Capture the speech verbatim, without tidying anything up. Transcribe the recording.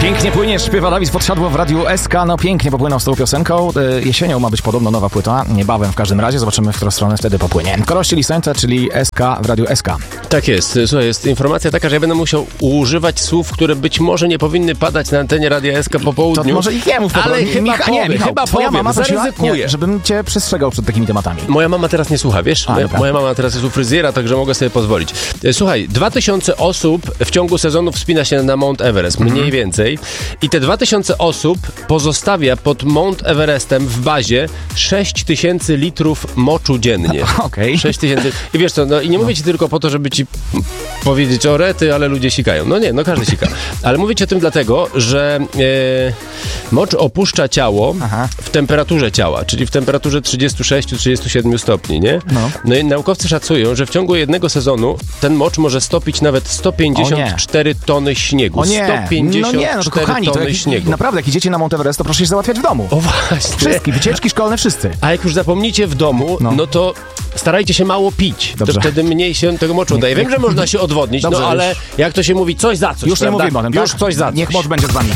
Pięknie płyniesz, śpiewa Dawid Podsiadło w Radiu S K. No pięknie popłynął z tą piosenką. Jesienią ma być podobno nowa płyta, niebawem w każdym razie. Zobaczymy, w którą stronę wtedy popłynie. Korości Licente, czyli S K w Radiu S K. Tak jest. Słuchaj, jest informacja taka, że ja będę musiał używać słów, które być może nie powinny padać na antenie Radia S K po południu. To może ich nie mów. Ale chyba Micha, powiem, nie, Michał, chyba twoja powiem, mama zaryzykuję. Nie, żebym cię przestrzegał przed takimi tematami. Moja mama teraz nie słucha, wiesz? A, moja, dobra. moja mama teraz jest u fryzjera, także mogę sobie pozwolić. Słuchaj, dwa tysiące osób w ciągu sezonu wspina się na Mount Everest, mniej mm. więcej. I te dwa tysiące osób pozostawia pod Mount Everestem w bazie sześć tysięcy litrów moczu dziennie. Okej. Okay. sześć tysięcy. I wiesz co, no i nie mówię ci tylko po to, żeby ci powiedzieć o rety, ale ludzie sikają. No nie, no każdy sika. Ale mówię ci o tym dlatego, że e, mocz opuszcza ciało Aha. w temperaturze ciała, czyli w temperaturze trzydzieści sześć do trzydziestu siedmiu stopni, nie? No. no i naukowcy szacują, że w ciągu jednego sezonu ten mocz może stopić nawet sto pięćdziesiąt cztery tony śniegu. O nie. sto pięćdziesiąt cztery no nie, no to kochani, tony to jak, śniegu. Naprawdę, jak idziecie na Mount Everest, to proszę się załatwiać w domu. O właśnie. Wszystkie, wycieczki szkolne, wszyscy. A jak już zapomnicie w domu, no, no to starajcie się mało pić. Dobrze. To wtedy mniej się tego moczu daje. Wiem, że można się odwodnić, Dobrze, no ale już. jak to się mówi, coś za coś. Już prawda? nie mówimy o tym, Już tak? coś za coś. Niech mocz będzie z wami.